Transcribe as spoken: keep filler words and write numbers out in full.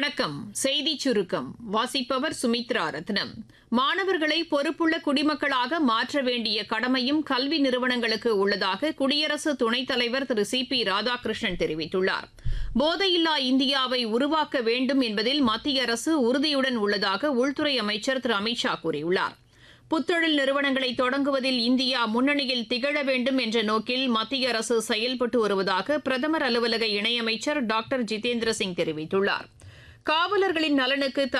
வணக்கம். செய்திச் சுருக்கம் வாசிப்பவர் சுமித்ரா ரத்னம். மாணவர்களை பொறுப்புள்ள குடிமக்களாக மாற்ற வேண்டிய கடமையும் கல்வி நிறுவனங்களுக்கு உள்ளதாக குடியரசு துணைத் தலைவர் திரு சி பி ராதாகிருஷ்ணன் தெரிவித்துள்ளார். போதையில்லா இந்தியாவை உருவாக்க வேண்டும் என்பதில் மத்திய அரசு உறுதியுடன் உள்ளதாக உள்துறை அமைச்சர் திரு அமித் ஷா கூறியுள்ளார். புத்தொழில் நிறுவனங்களை தொடங்குவதில் இந்தியா முன்னணியில் திகழ வேண்டும் என்ற நோக்கில் மத்திய அரசு செயல்பட்டு வருவதாக பிரதமர் அலுவலக இணையமைச்சர் டாக்டர் ஜிதேந்திர சிங் தெரிவித்துள்ளார். காவலர்களின் நலனுக்கு